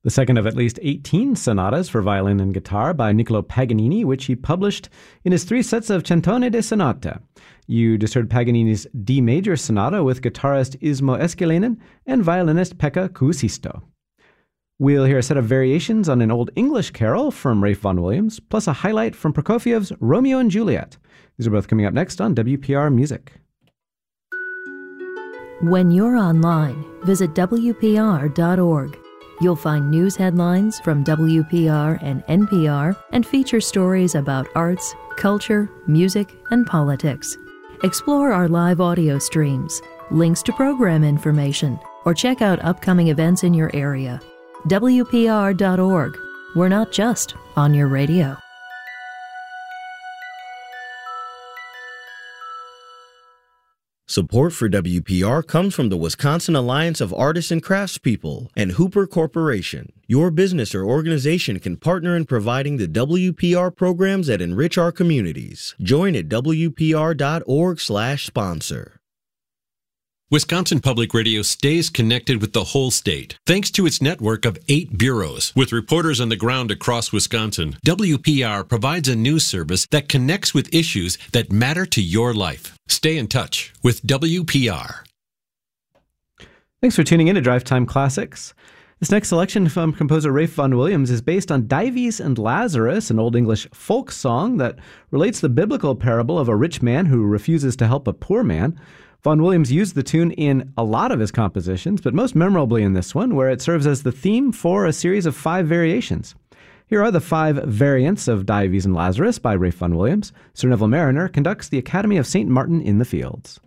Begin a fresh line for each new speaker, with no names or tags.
the second of at least 18 sonatas for violin and guitar by Niccolo Paganini, which he published in his 3 sets of Centone de Sonata. You just heard Paganini's D major sonata with guitarist Ismo Eskelinen and violinist Pekka Kuusisto. We'll hear a set of variations on an Old English carol from Ralph Vaughan Williams, plus a highlight from Prokofiev's Romeo and Juliet. These are both coming up next on WPR Music.
When you're online, visit WPR.org. You'll find news headlines from WPR and NPR and feature stories about arts, culture, music, and politics. Explore our live audio streams, links to program information, or check out upcoming events in your area. WPR.org. We're not just on your radio.
Support for WPR comes from the Wisconsin Alliance of Artists and Craftspeople and Hooper Corporation. Your business or organization can partner in providing the WPR programs that enrich our communities. Join at WPR.org/sponsor.
Wisconsin Public Radio stays connected with the whole state. Thanks to its network of 8 bureaus, with reporters on the ground across Wisconsin, WPR provides a news service that connects with issues that matter to your life. Stay in touch with WPR.
Thanks for tuning in to Drive Time Classics. This next selection from composer Ralph Vaughan Williams is based on Dives and Lazarus, an Old English folk song that relates the biblical parable of a rich man who refuses to help a poor man. Vaughan Williams used the tune in a lot of his compositions, but most memorably in this one, where it serves as the theme for a series of 5 variations. Here are the 5 variants of Dives and Lazarus by Ralph Vaughan Williams. Sir Neville Mariner conducts the Academy of St. Martin in the Fields.